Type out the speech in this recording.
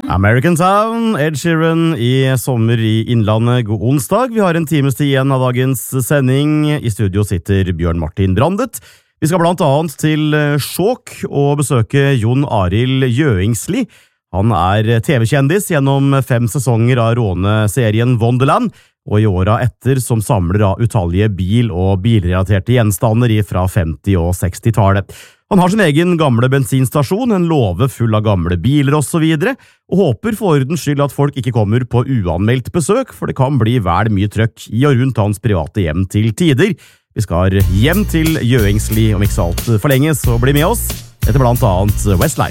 American Town, Ed Sheeran i Sommer i Innlandet. God onsdag, vi har en times tid igjen av dagens sending. I studio sitter Bjørn Martin Brandet. Vi skal blant annet til Skjåk og besøke Jon Arild Jøingsli. Han TV-kjendis gjennom 5 sesonger av råneserien Wonderland, og i åra etter som samler av utallige og bilrelaterte gjenstander fra 50- og 60-tallet. Han har sin egen gamle bensinstasjon, en låve full av gamle biler og så videre, og håper for ordens skyld at folk ikke kommer på uanmeldt besøk, for det kan bli vel mye trøkk i og rundt hans private hjem til tider. Vi skal hjem til Jøingsli om ikke så alt for lenge, så bli med oss etter blant annet Westlife.